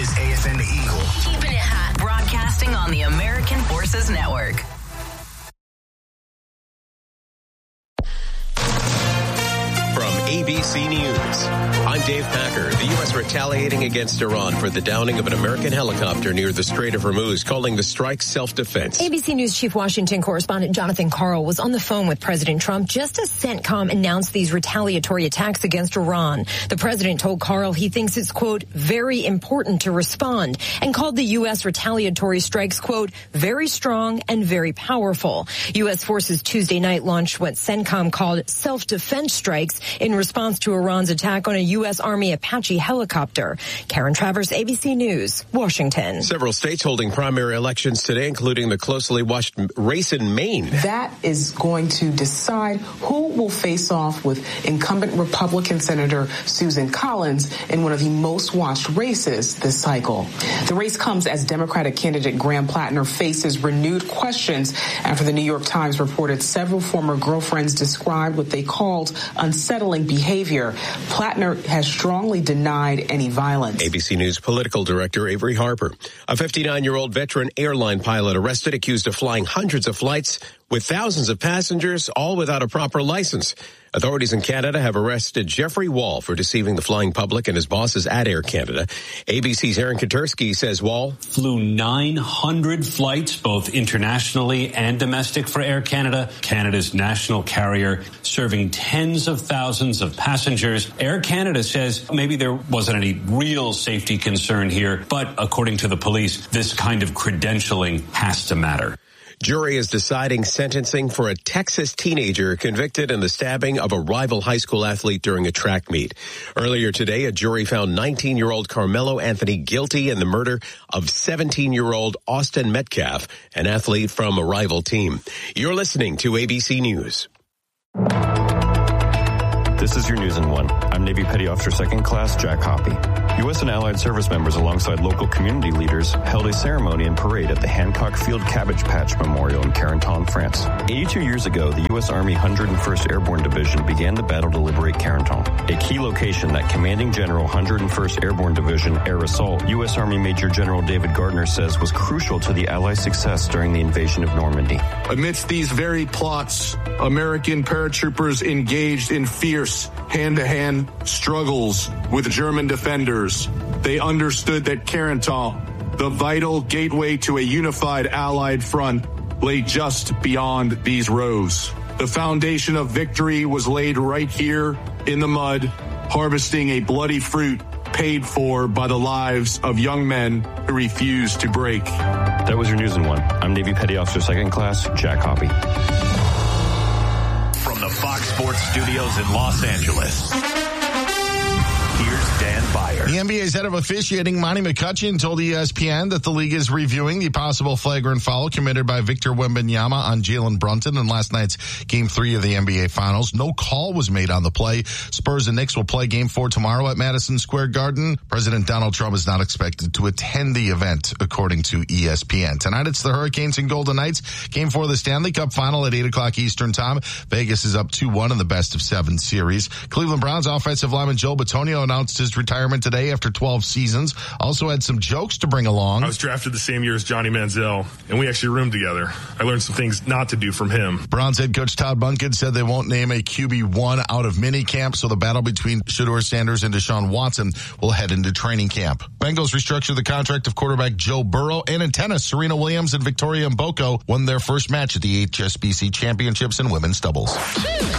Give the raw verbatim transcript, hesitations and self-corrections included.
is A S N The Eagle. Keeping it hot, broadcasting on the American Forces Network. A B C News. I'm Dave Packer. The U S retaliating against Iran for the downing of an American helicopter near the Strait of Hormuz, calling the strike self-defense. A B C News Chief Washington correspondent Jonathan Karl was on the phone with President Trump just as CENTCOM announced these retaliatory attacks against Iran. The president told Karl he thinks it's, quote, very important to respond, and called the U S retaliatory strikes, quote, very strong and very powerful. U S forces Tuesday night launched what CENTCOM called self-defense strikes in response to Iran's attack on a U S Army Apache helicopter. Karen Travers, A B C News, Washington. Several states holding primary elections today, including the closely watched race in Maine. That is going to decide who will face off with incumbent Republican Senator Susan Collins in one of the most watched races this cycle. The race comes as Democratic candidate Graham Plattner faces renewed questions after the New York Times reported several former girlfriends described what they called unsettling behavior. Plattner has strongly denied any violence. A B C News political director Avery Harper. A fifty-nine-year-old veteran airline pilot arrested, accused of flying hundreds of flights with thousands of passengers, all without a proper license. Authorities in Canada have arrested Jeffrey Wall for deceiving the flying public and his bosses at Air Canada. A B C's Aaron Katersky says Wall flew nine hundred flights, both internationally and domestic, for Air Canada, Canada's national carrier, serving tens of thousands of passengers. Air Canada says maybe there wasn't any real safety concern here, but according to the police, this kind of credentialing has to matter. Jury is deciding sentencing for a Texas teenager convicted in the stabbing of a rival high school athlete during a track meet. Earlier today, a jury found nineteen-year-old Carmelo Anthony guilty in the murder of seventeen-year-old Austin Metcalf, an athlete from a rival team. You're listening to A B C News. This is your news in one. I'm Navy Petty Officer Second Class Jack Hoppy. U S and Allied service members alongside local community leaders held a ceremony and parade at the Hancock Field Cabbage Patch Memorial in Carentan, France. eighty-two years ago, the U S Army one hundred first Airborne Division began the battle to liberate Carentan, a key location that Commanding General one hundred first Airborne Division Air Assault U S Army Major General David Gardner says was crucial to the Allies' success during the invasion of Normandy. Amidst these very plots, American paratroopers engaged in fierce hand-to-hand struggles with German defenders. They understood that Carentan, the vital gateway to a unified Allied front, lay just beyond these rows. The foundation of victory was laid right here in the mud, harvesting a bloody fruit paid for by the lives of young men who refused to break. That was your news in one. I'm Navy Petty Officer Second Class Jack Hoppy. From the Fox Sports Studios in Los Angeles, here's Dan Byer. The N B A's head of officiating, Monty McCutcheon, told E S P N that the league is reviewing the possible flagrant foul committed by Victor Wembanyama on Jalen Brunson in last night's Game three of the N B A Finals. No call was made on the play. Spurs and Knicks will play Game four tomorrow at Madison Square Garden. President Donald Trump is not expected to attend the event, according to E S P N. Tonight, it's the Hurricanes and Golden Knights. Game four of the Stanley Cup Final at eight o'clock Eastern Time. Vegas is up two one in the best of seven series. Cleveland Browns offensive lineman Joe Bitonio announced his retirement today after twelve seasons. Also had some jokes to bring along. I was drafted the same year as Johnny Manziel, and we actually roomed together. I learned some things not to do from him. Browns head coach Todd Monken said they won't name a Q B one out of minicamp, so the battle between Shedeur Sanders and Deshaun Watson will head into training camp. Bengals restructured the contract of quarterback Joe Burrow, and in tennis, Serena Williams and Victoria Mboko won their first match at the H S B C Championships in women's doubles.